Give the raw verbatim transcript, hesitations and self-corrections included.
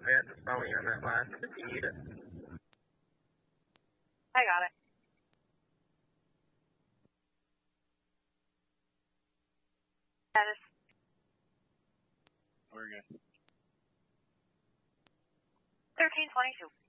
I had the spelling on that last. Did you eat it? I got it. Status. We're good. thirteen twenty-two.